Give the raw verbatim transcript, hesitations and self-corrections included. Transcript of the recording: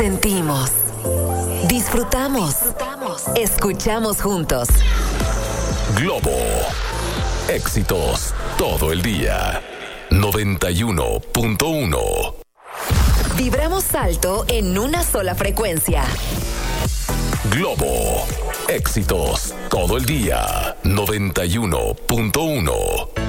Sentimos, disfrutamos, escuchamos juntos. Globo, éxitos todo el día. noventa y uno punto uno. Vibramos alto en una sola frecuencia. Globo, éxitos todo el día. noventa y uno punto uno.